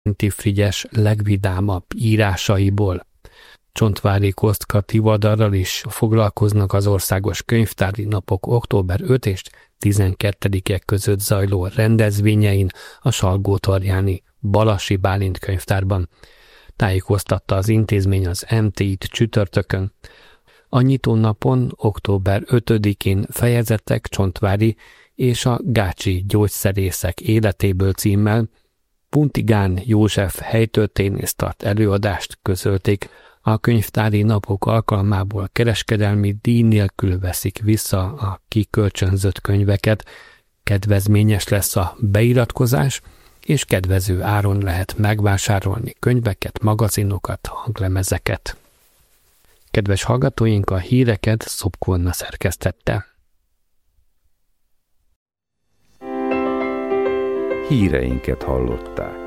Frigyes legvidámabb írásaiból. Csontvári Kostka Tivadarral is foglalkoznak az Országos Könyvtári Napok október 5 és 12-e között zajló rendezvényein a Salgótarjáni Balassi Bálint könyvtárban. Tájékoztatta az intézmény az MT-t csütörtökön. A nyitónapon október 5-én fejezetek Csontvári és a gácsi gyógyszerészek életéből címmel Puntigán József helytörténész tart előadást, közölték. A könyvtári napok alkalmából kereskedelmi díj nélkül veszik vissza a kikölcsönzött könyveket, kedvezményes lesz a beiratkozás, és kedvező áron lehet megvásárolni könyveket, magazinokat, hanglemezeket. Kedves hallgatóink, a híreket Szopko Anna szerkesztette. Híreinket hallották.